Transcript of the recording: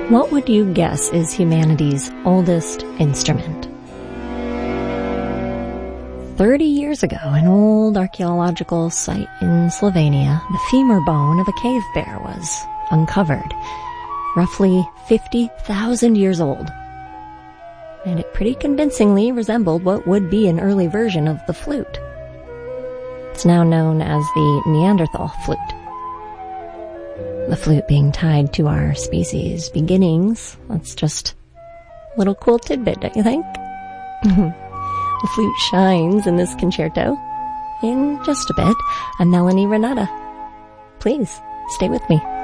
What would you guess is humanity's oldest instrument? 30 years ago, an old archaeological site in Slovenia, the femur bone of a cave bear was uncovered, roughly 50,000 years old. And it pretty convincingly resembled what would be an early version of the flute. It's now known as the Neanderthal flute. The flute being tied to our species' beginnings. That's just a little cool tidbit, don't you think? The flute shines in this concerto. In just a bit, I'm Melanie Renata. Please, stay with me.